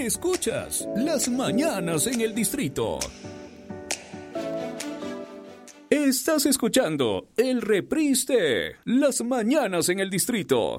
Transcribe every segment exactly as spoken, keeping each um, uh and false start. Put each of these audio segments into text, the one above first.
Escuchas Las Mañanas en el Distrito. Estás escuchando el reprise de Las Mañanas en el Distrito.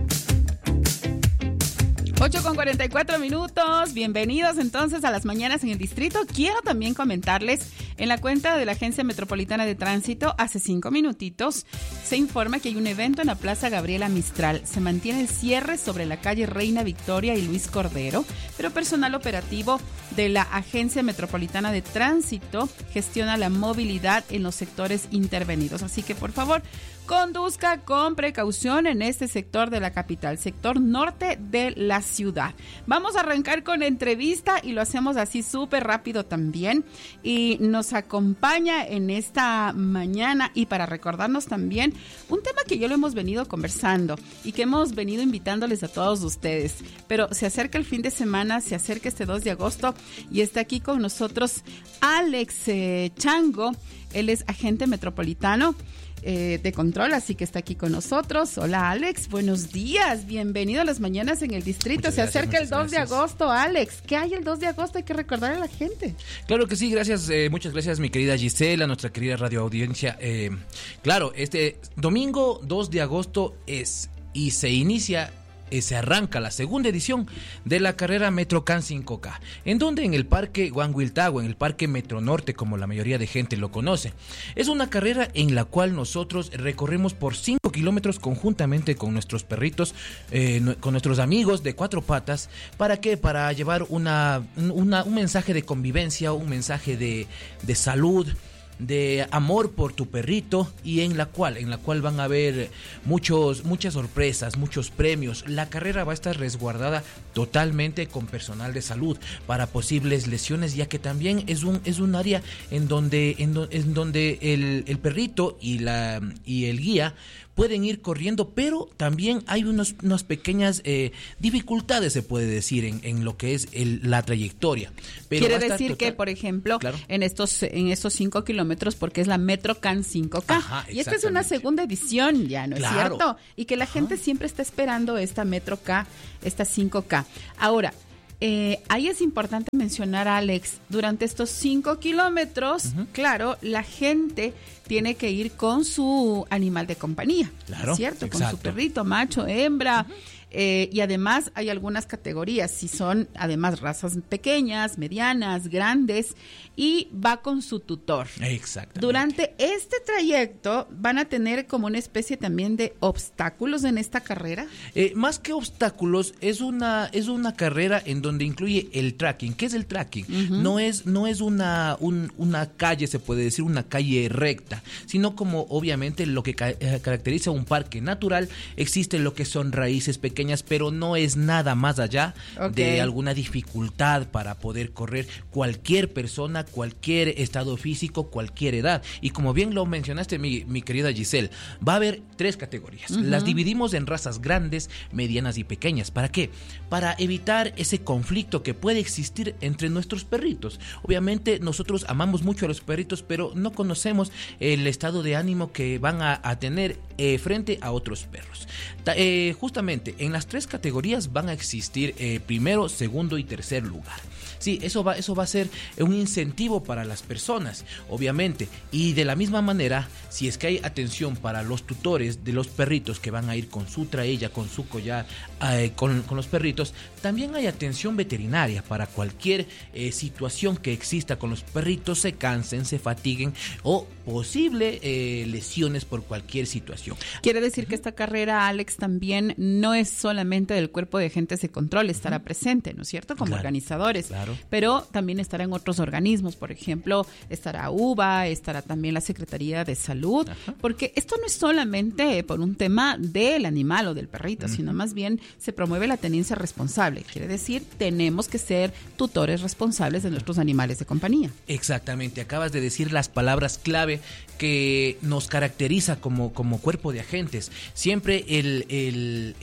ocho con cuarenta y cuatro minutos, bienvenidos entonces a Las Mañanas en el Distrito. Quiero también comentarles, en la cuenta de la Agencia Metropolitana de Tránsito, hace cinco minutitos, se informa que hay un evento en la Plaza Gabriela Mistral. Se mantiene el cierre sobre la calle Reina Victoria y Luis Cordero, pero personal operativo de la Agencia Metropolitana de Tránsito gestiona la movilidad en los sectores intervenidos. Así que, por favor, conduzca con precaución en este sector de la capital, sector norte de la ciudad. Vamos a arrancar con entrevista y lo hacemos así súper rápido también. Y nos acompaña en esta mañana, y para recordarnos también un tema que yo lo hemos venido conversando y que hemos venido invitándoles a todos ustedes. Pero se acerca el fin de semana, se acerca este dos de agosto y está aquí con nosotros Alex eh, Chango. Él es agente metropolitano Eh, de control, así que está aquí con nosotros. Hola, Alex, buenos días, bienvenido a Las Mañanas en el Distrito. Muchas Se gracias, acerca el dos gracias. de agosto, Alex. ¿Qué hay el dos de agosto? Hay que recordar a la gente. Claro que sí, gracias, eh, muchas gracias mi querida Gisela, nuestra querida radio audiencia. Eh, claro, este domingo dos de agosto es y se inicia se arranca la segunda edición de la carrera Metrocan cinco K, en donde en el Parque Huanhuiltagua, en el Parque Metro Norte, como la mayoría de gente lo conoce. Es una carrera en la cual nosotros recorremos por cinco kilómetros conjuntamente con nuestros perritos, eh, con nuestros amigos de cuatro patas. ¿Para qué? Para llevar una, una, un mensaje de convivencia, un mensaje de, de salud, de amor por tu perrito, y en la cual en la cual van a haber muchos muchas sorpresas, muchos premios. La carrera va a estar resguardada totalmente con personal de salud para posibles lesiones, ya que también es un es un área en donde en, do, en donde el, el perrito y la y el guía pueden ir corriendo, pero también hay unos, unas pequeñas eh, dificultades, se puede decir, en, en lo que es el, la trayectoria. Pero Quiere decir total... que, por ejemplo, claro, en estos en estos cinco kilómetros, porque es la Metrocan cinco K, ajá, y esta es una segunda edición, ya, ¿no claro. es cierto? Y que la gente ajá. siempre está esperando esta Metro K, esta cinco K. Ahora, Eh, ahí es importante mencionar, Alex, durante estos cinco kilómetros, uh-huh. claro, la gente tiene que ir con su animal de compañía, claro, ¿cierto? Exacto. Con su perrito, macho, hembra. Uh-huh. Eh, y además hay algunas categorías, si son además razas pequeñas, medianas, grandes, y va con su tutor. Exactamente. Durante este trayecto van a tener como una especie también de obstáculos en esta carrera. Eh, más que obstáculos, es una es una carrera en donde incluye el tracking. ¿Qué es el tracking? Uh-huh. No es no es una un, una calle, se puede decir, una calle recta, sino como obviamente lo que ca- caracteriza un parque natural. Existe lo que son raíces pequeñas, pero no es nada más allá okay. de alguna dificultad para poder correr cualquier persona, cualquier estado físico, cualquier edad. Y como bien lo mencionaste, mi, mi querida Giselle, va a haber tres categorías. Uh-huh. Las dividimos en razas grandes, medianas y pequeñas. ¿Para qué? Para evitar ese conflicto que puede existir entre nuestros perritos. Obviamente nosotros amamos mucho a los perritos, pero no conocemos el estado de ánimo que van a, a tener eh, frente a otros perros. Ta- eh, justamente en las tres categorías van a existir eh, primero, segundo y tercer lugar. Sí, eso va, eso va a ser un incentivo para las personas, obviamente. Y de la misma manera, si es que hay atención para los tutores de los perritos que van a ir con su traella, con su collar, eh, con, con los perritos, también hay atención veterinaria para cualquier eh, situación que exista con los perritos, se cansen, se fatiguen o posible eh, lesiones por cualquier situación. Quiere decir uh-huh. que esta carrera, Alex, también no es solamente del cuerpo de agentes de control, estará uh-huh. presente, ¿no es cierto? Como claro, organizadores. Claro. Pero también estará en otros organismos, por ejemplo, estará U B A, estará también la Secretaría de Salud, ajá. porque esto no es solamente por un tema del animal o del perrito, uh-huh. sino más bien se promueve la tenencia responsable. Quiere decir, tenemos que ser tutores responsables de nuestros animales de compañía. Exactamente, acabas de decir las palabras clave que nos caracteriza como, como cuerpo de agentes. Siempre el, el, el buen trato,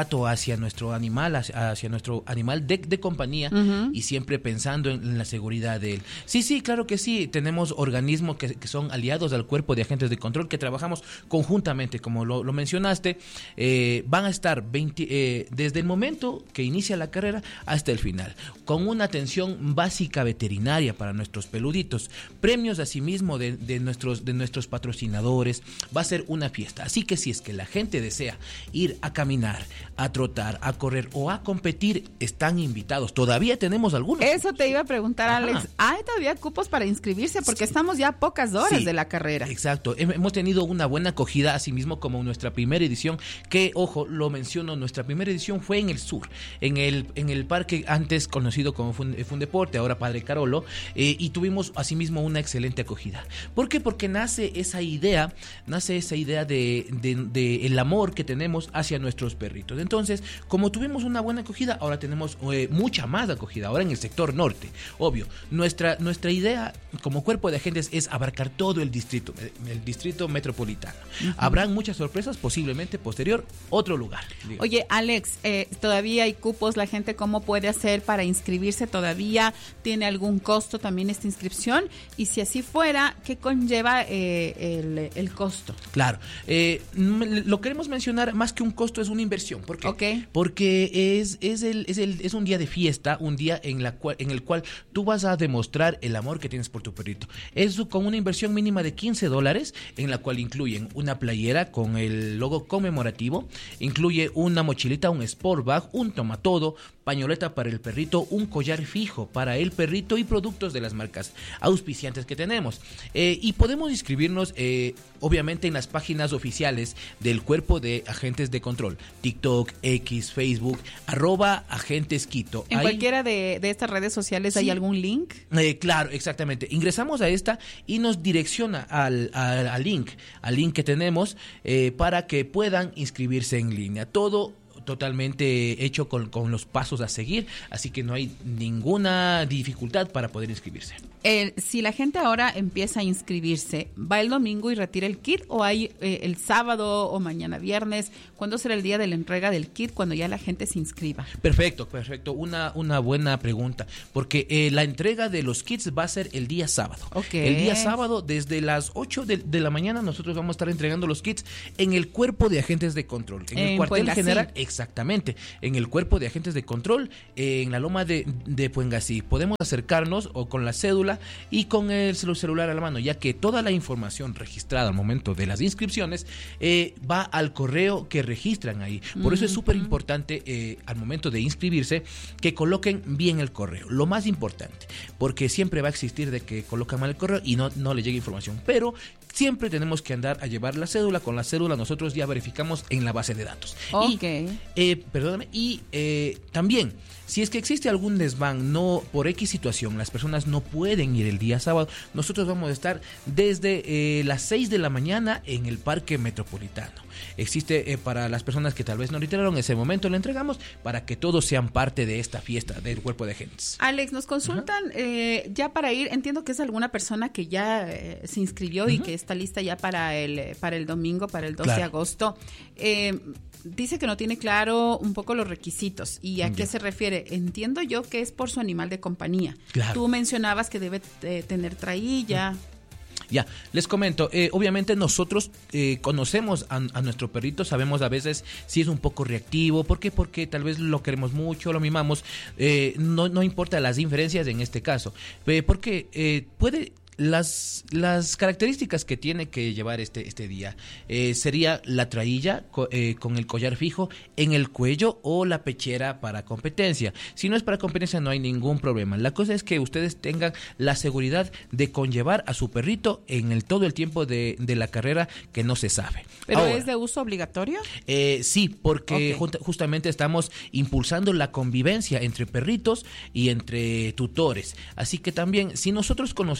trato hacia nuestro animal, hacia, hacia nuestro animal de, de compañía, uh-huh. y siempre pensando en, en la seguridad de él. Sí, sí, claro que sí, tenemos organismos que, que son aliados al cuerpo de agentes de control que trabajamos conjuntamente, como lo, lo mencionaste, eh, van a estar veinte, eh, desde el momento que inicia la carrera hasta el final, con una atención básica veterinaria para nuestros peluditos, premios asimismo de, de, nuestros, de nuestros patrocinadores, va a ser una fiesta. Así que si es que la gente desea ir a caminar, a trotar, a correr o a competir, están invitados. Todavía tenemos algunos. Eso te iba a preguntar, Ajá. Alex. ¿Hay todavía cupos para inscribirse? Porque sí. estamos ya a pocas horas sí, de la carrera. Exacto. Hemos tenido una buena acogida, asimismo como nuestra primera edición, que, ojo, lo menciono, nuestra primera edición fue en el sur, en el, en el parque antes conocido como Fundeporte, ahora Padre Carolo, eh, y tuvimos asimismo una excelente acogida. ¿Por qué? Porque nace esa idea, nace esa idea de, de, de el amor que tenemos hacia nuestros perritos. Entonces, como tuvimos una buena acogida, ahora tenemos eh, mucha más acogida, ahora en el sector norte. Obvio, nuestra, nuestra idea como cuerpo de agentes es abarcar todo el distrito, el distrito metropolitano. Uh-huh. Habrán muchas sorpresas, posiblemente posterior, otro lugar. Digamos. Oye, Alex, eh, todavía hay cupos, la gente cómo puede hacer para inscribirse todavía, ¿tiene algún costo también esta inscripción? Y si así fuera, ¿qué conlleva eh, el, el costo? Claro, eh, lo queremos mencionar, más que un costo es una inversión. ¿Por qué? Okay. Porque es, es, el, es, el, es un día de fiesta, un día en, la cual, en el cual tú vas a demostrar el amor que tienes por tu perrito. Es con una inversión mínima de quince dólares, en la cual incluyen una playera con el logo conmemorativo, incluye una mochilita, un sport bag, un tomatodo, pañoleta para el perrito, un collar fijo para el perrito y productos de las marcas auspiciantes que tenemos. Eh, y podemos inscribirnos, eh, obviamente, en las páginas oficiales del Cuerpo de Agentes de Control, TikTok, X, Facebook, arroba Agentes Quito. ¿En Ahí, cualquiera de, de estas redes sociales sí. hay algún link? Eh, claro, exactamente. Ingresamos a esta y nos direcciona al, al, al link, al link que tenemos eh, para que puedan inscribirse en línea. Todo totalmente hecho con, con los pasos a seguir, así que no hay ninguna dificultad para poder inscribirse. Eh, si la gente ahora empieza a inscribirse, ¿va el domingo y retira el kit o hay eh, el sábado o mañana viernes? ¿Cuándo será el día de la entrega del kit cuando ya la gente se inscriba? Perfecto, perfecto. Una, una buena pregunta, porque eh, la entrega de los kits va a ser el día sábado. Okay. El día sábado, desde las ocho de, de la mañana, nosotros vamos a estar entregando los kits en el Cuerpo de Agentes de Control, en, en el cuartel Puengasí. General. Exactamente, en el Cuerpo de Agentes de Control, eh, en la loma de, de Puengasí. Podemos acercarnos o con la cédula y con el celular a la mano, ya que toda la información registrada al momento de las inscripciones eh, va al correo que registran ahí. Por uh-huh. eso es súper importante eh, al momento de inscribirse que coloquen bien el correo, lo más importante, porque siempre va a existir de que colocan mal el correo y no, no le llegue información, pero siempre tenemos que andar a llevar la cédula. Con la cédula nosotros ya verificamos en la base de datos. Ok. Y, eh, perdóname, y eh, también, si es que existe algún desván, no por X situación, las personas no pueden ir el día sábado, nosotros vamos a estar desde eh, las seis de la mañana en el Parque Metropolitano. Existe eh, para las personas que tal vez no retiraron, ese momento le entregamos para que todos sean parte de esta fiesta del Cuerpo de Agentes. Alex, nos consultan eh, ya para ir, entiendo que es alguna persona que ya eh, se inscribió uh-huh. y que está lista ya para el, para el domingo, para el doce claro. de agosto. Eh, dice que no tiene claro un poco los requisitos. ¿Y a ya. qué se refiere? Entiendo yo que es por su animal de compañía. Claro. Tú mencionabas que debe eh, tener trailla. Ya, les comento, eh, obviamente nosotros eh, conocemos a, a nuestro perrito, sabemos a veces si es un poco reactivo. ¿Por qué? Porque tal vez lo queremos mucho, lo mimamos, eh, no, no importa las diferencias en este caso, eh, porque eh, puede... Las, las características que tiene que llevar este, este día eh, sería la trailla co, eh, con el collar fijo en el cuello o la pechera para competencia. Si no es para competencia no hay ningún problema. La cosa es que ustedes tengan la seguridad de conllevar a su perrito en el todo el tiempo de, de la carrera, que no se sabe. ¿Pero Ahora, es de uso obligatorio? Eh, sí, porque okay. just, justamente estamos impulsando la convivencia entre perritos y entre tutores. Así que también, si nosotros conocemos a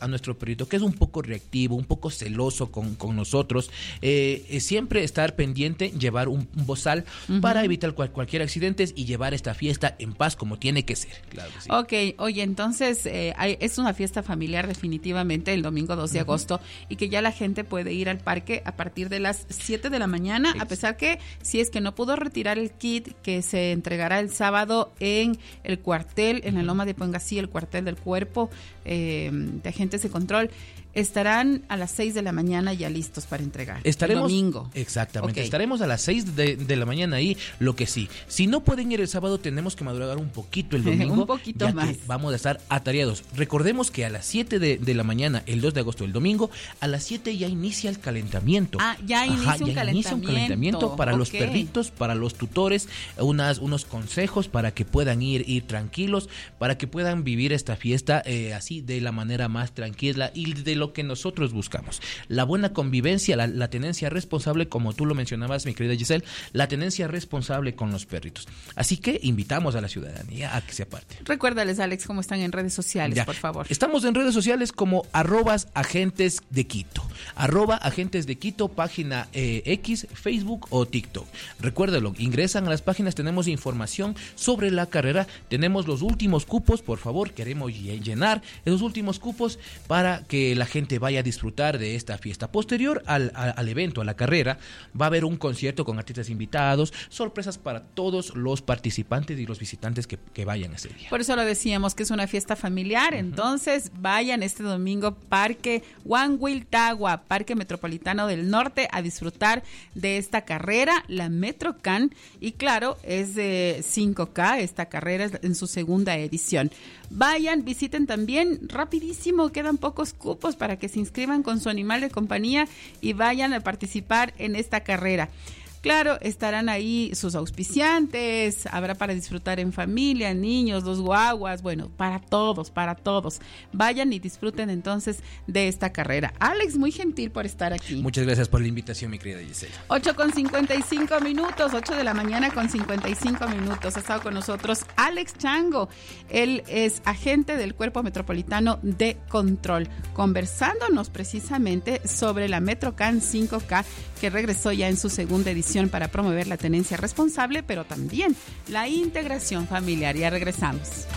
a nuestro perrito, que es un poco reactivo, un poco celoso con, con nosotros, eh, eh, siempre estar pendiente, llevar un, un bozal uh-huh. para evitar cual, cualquier accidente y llevar esta fiesta en paz como tiene que ser. Claro que sí. Ok, oye, entonces eh, hay, es una fiesta familiar definitivamente el domingo dos de uh-huh. agosto y que ya la gente puede ir al parque a partir de las siete de la mañana, sí. a pesar que si es que no pudo retirar el kit que se entregará el sábado en el cuartel, en la Loma de Pongasí, el cuartel del cuerpo eh, de agentes de control, estarán a las seis de la mañana ya listos para entregar. Estaremos, el domingo. Exactamente, okay. estaremos a las seis de, de la mañana ahí, lo que sí. Si no pueden ir el sábado, tenemos que madrugar un poquito el domingo. un poquito ya más. Que vamos a estar atareados. Recordemos que a las siete de, de la mañana, el dos de agosto, el domingo, a las siete ya inicia el calentamiento. Ah, ya inicia, Ajá, un, ya calentamiento. inicia un calentamiento para okay. los perritos, para los tutores, unas, unos consejos para que puedan ir, ir tranquilos, para que puedan vivir esta fiesta eh, así de la manera más tranquila y de lo que nosotros buscamos. Buscamos. La buena convivencia, la, la tenencia responsable, como tú lo mencionabas, mi querida Giselle, la tenencia responsable con los perritos. Así que invitamos a la ciudadanía a que se aparte. Recuérdales, Alex, cómo están en redes sociales, ya. por favor. Estamos en redes sociales como arrobas agentes de Quito. Arroba agentes de Quito, página eh, X, Facebook o TikTok. Recuérdalo, ingresan a las páginas, tenemos información sobre la carrera, tenemos los últimos cupos, por favor, queremos llenar esos últimos cupos para que la gente vaya a disfrutar de esta fiesta. Posterior al, al, al evento, a la carrera, va a haber un concierto con artistas invitados, sorpresas para todos los participantes y los visitantes que, que vayan ese día. Por eso lo decíamos que es una fiesta familiar, uh-huh. entonces vayan este domingo Parque Huanhuiltagua, Parque Metropolitano del Norte, a disfrutar de esta carrera, la MetroCan, y claro, es de cinco K, esta carrera es en su segunda edición. Vayan, visiten también, rapidísimo, quedan pocos cupos para que se inscriban con su animal de compañía y vayan a participar en esta carrera. Claro, estarán ahí sus auspiciantes, habrá para disfrutar en familia, niños, los guaguas, bueno, para todos, para todos. Vayan y disfruten entonces de esta carrera. Alex, muy gentil por estar aquí. Muchas gracias por la invitación, mi querida Gisela. ocho con cincuenta y cinco minutos, ocho de la mañana con cincuenta y cinco minutos. Ha estado con nosotros Alex Chango. Él es agente del Cuerpo Metropolitano de Control, conversándonos precisamente sobre la MetroCan cinco K, que regresó ya en su segunda edición para promover la tenencia responsable, pero también la integración familiar. Ya regresamos.